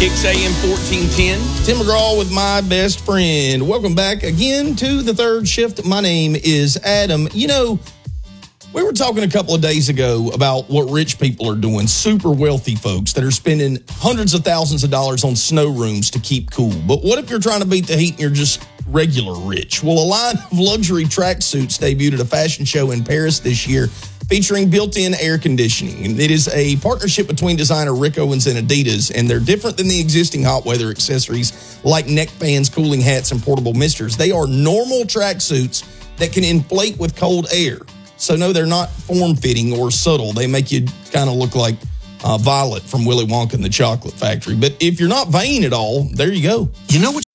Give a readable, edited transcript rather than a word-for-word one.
Kicks AM 1410. Tim McGraw with my best friend. Welcome back again to the third shift. My name is Adam. You know, we were talking a couple of days ago about what rich people are doing, super wealthy folks that are spending hundreds of thousands of dollars on snow rooms to keep cool. But what if you're trying to beat the heat and you're just regular rich? Well, a line of luxury tracksuits debuted at a fashion show in Paris this year, featuring built-in air conditioning. It is a partnership between designer Rick Owens and Adidas, and they're different than the existing hot weather accessories like neck fans, cooling hats, and portable misters. They are normal tracksuits that can inflate with cold air. So no, they're not form-fitting or subtle. They make you kind of look like Violet from Willy Wonka and the Chocolate Factory. But if you're not vain at all, there you go. You know what